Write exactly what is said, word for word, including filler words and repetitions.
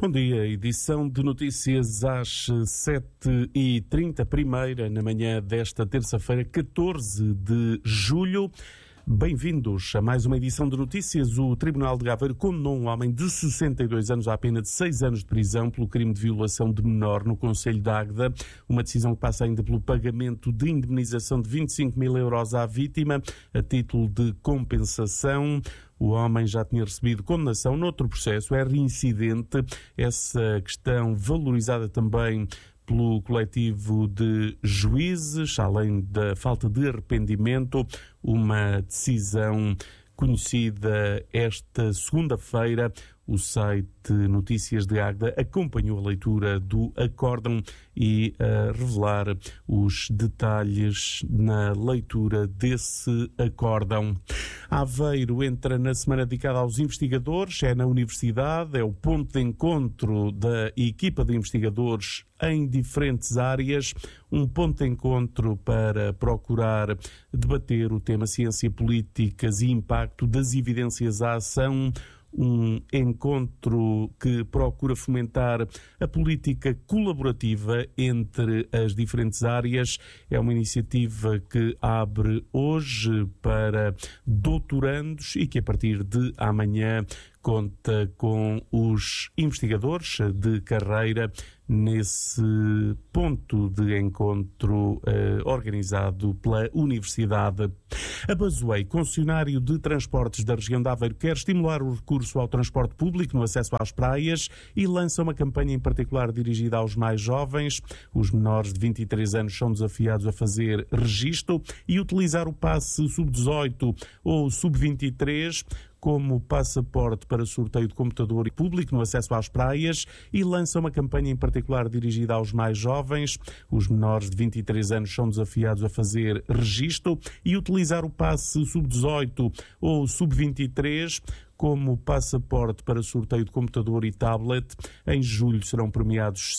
Bom dia, edição de notícias às sete e trinta, primeira na manhã desta terça-feira, catorze de julho. Bem-vindos a mais uma edição de notícias. O Tribunal de Aveiro condenou um homem de sessenta e dois anos à pena de seis anos de prisão pelo crime de violação de menor no concelho de Águeda. Uma decisão que passa ainda pelo pagamento de indemnização de vinte e cinco mil euros à vítima a título de compensação. O homem já tinha recebido condenação noutro processo, é reincidente. Essa questão valorizada também pelo coletivo de juízes, além da falta de arrependimento, uma decisão conhecida esta segunda-feira. O site Notícias de Águeda acompanhou a leitura do acórdão e a revelar os detalhes na leitura desse acórdão. Aveiro entra na semana dedicada aos investigadores, é na universidade, é o ponto de encontro da equipa de investigadores em diferentes áreas, um ponto de encontro para procurar debater o tema ciência, políticas e impacto das evidências à ação, um encontro que procura fomentar a política colaborativa entre as diferentes áreas. É uma iniciativa que abre hoje para doutorandos e que a partir de amanhã conta com os investigadores de carreira nesse ponto de encontro eh, organizado pela Universidade. A Basoei, concessionário de transportes da região de Aveiro, quer estimular o recurso ao transporte público no acesso às praias e lança uma campanha em particular dirigida aos mais jovens. Os menores de vinte e três anos são desafiados a fazer registro e utilizar o passe sub dezoito ou sub vinte e três como passaporte para sorteio de computador e público no acesso às praias e lança uma campanha em particular dirigida aos mais jovens. Os menores de vinte e três anos são desafiados a fazer registro e utilizar o passe sub dezoito ou sub vinte e três como passaporte para sorteio de computador e tablet. Em julho serão premiados